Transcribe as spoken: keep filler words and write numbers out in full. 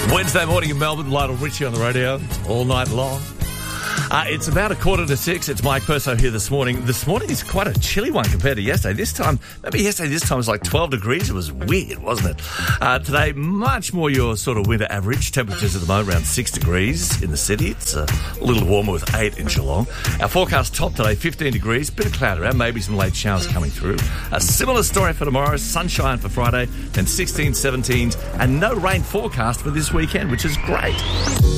Wednesday morning in Melbourne, Lionel Richie on the radio all night long. Uh, it's about a quarter to six. It's Mike Perso here this morning. This morning is quite a chilly one compared to yesterday. This time, maybe yesterday this time was like twelve degrees. It was weird, wasn't it? Uh, today, much more your sort of winter average. Temperatures at the moment around six degrees in the city. It's a little warmer with eight in Geelong. Our forecast top today, fifteen degrees. Bit of cloud around, maybe some late showers coming through. A similar story for tomorrow. Sunshine for Friday, then sixteen, seventeens, and no rain forecast for this weekend, which is great.